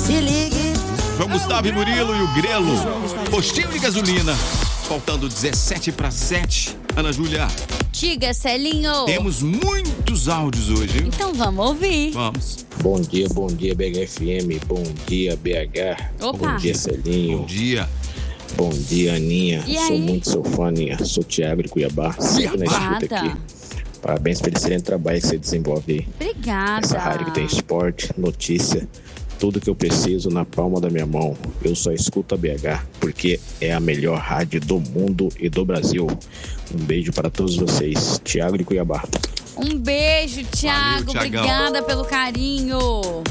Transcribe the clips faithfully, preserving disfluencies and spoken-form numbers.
Se ligue. João Gustavo e Murilo e o Grelo. Postinho de gasolina. Faltando dezessete para sete. Ana Júlia. Diga, Celinho. Temos muitos áudios hoje, hein? Então vamos ouvir. Vamos. Bom dia, bom dia, B H F M. Bom dia, B H. Opa. Bom dia, Celinho. Bom dia. Bom dia, Aninha. E Sou aí? muito seu fã, Aninha. Sou Thiago de Cuiabá. Sempre na escuta Obrigada. aqui. Parabéns pelo excelente trabalho que você desenvolve aí. Obrigada. Essa rádio que tem esporte, notícia, tudo que eu preciso na palma da minha mão. Eu só escuto a B H, porque é a melhor rádio do mundo e do Brasil. Um beijo para todos vocês. Thiago de Cuiabá. Um beijo, Thiago. Valeu, Thiagão. Obrigada pelo carinho.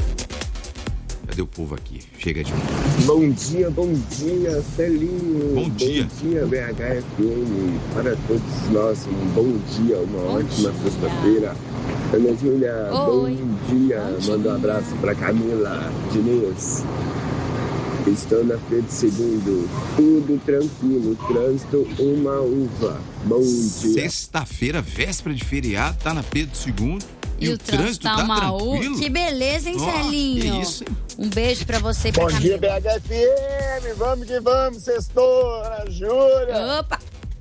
Cadê o povo aqui? Chega de... Bom dia, bom dia, Celinho. Bom dia. Bom dia, B H F M. Para todos nós, um bom dia, uma Bom ótima dia. sexta-feira. Ana Júlia, Oi. bom dia. Bom Manda dia. um abraço para Camila Diniz. Estou na Pedro segundo. Tudo tranquilo. Trânsito, uma uva. Bom dia. Sexta-feira, véspera de feriado, tá na Pedro segundo. E, o trânsito tá uma U. tranquilo? Que beleza, hein, Ó, Celinho? que isso, hein? Um beijo pra você e pra Bom dia, Camila. B H F M. Vamos que vamos. Sextou, Ana Júlia. Opa!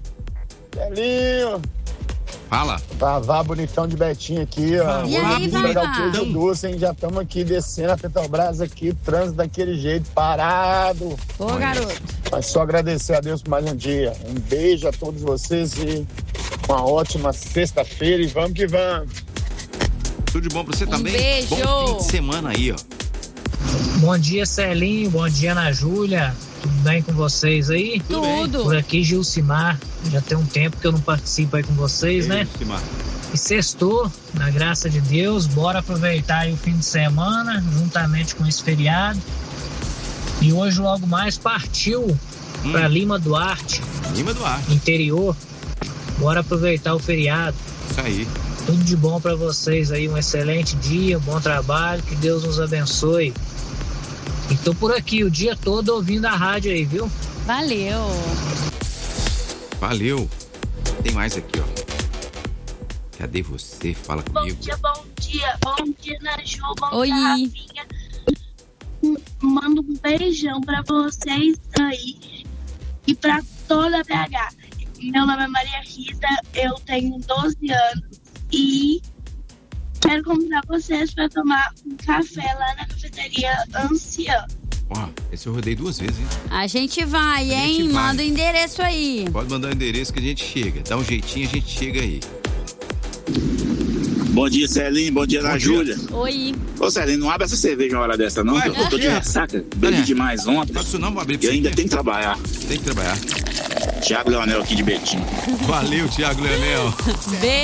Celinho. Fala. Vavá bonitão de Betinho aqui, ó. E aí, Vamos pegar o Vavá? queijo doce, hein? Já estamos aqui descendo a Petrobras aqui, trânsito daquele jeito, parado. Ô, garoto. Mas só agradecer a Deus por mais um dia. Um beijo a todos vocês e uma ótima sexta-feira e vamos que vamos. Tudo de bom pra você também? beijo. Bom fim de semana aí, ó. Bom dia, Celinho. Bom dia, Ana Júlia. Tudo bem com vocês aí? Tudo bem. Tudo. Por aqui, Gilcimar. Já tem um tempo que eu não participo aí com vocês, né? Ei, Simar. E sextou, na graça de Deus. Bora aproveitar aí o fim de semana, juntamente com esse feriado. E hoje, logo mais, partiu Hum. para Lima Duarte, Lima do Ar. interior. Bora aproveitar o feriado. Isso aí. Tudo de bom para vocês aí, um excelente dia, um bom trabalho, que Deus nos abençoe. E tô por aqui o dia todo ouvindo a rádio aí, viu? Valeu. Valeu. Tem mais aqui, ó. Cadê você? Fala Bom comigo. dia, bom dia, bom dia, Naju, bom Oi. dia, Rafinha. Um- Mando um beijão pra vocês aí e pra toda a B H. Meu nome é Maria Rita, eu tenho doze anos e quero convidar vocês pra tomar um café lá na cafeteria Anciã. Ó, esse eu rodei duas vezes, hein? A gente vai, A hein? gente vai. Manda o endereço aí. Pode mandar o endereço que a gente chega. Dá um jeitinho, a gente chega aí. Bom dia, Celinho. Bom dia, Ana Bom dia. Júlia. Oi. Ô, Celinho, não abre essa cerveja uma hora dessa, não. Ué, que eu por tô de quê? ressaca. Bebi É. demais ontem. Não isso não, vou abrir pra E você. ainda tem que trabalhar. Tem que trabalhar. Thiago Leonel aqui de Betim. Valeu, Thiago Leonel. Beijo.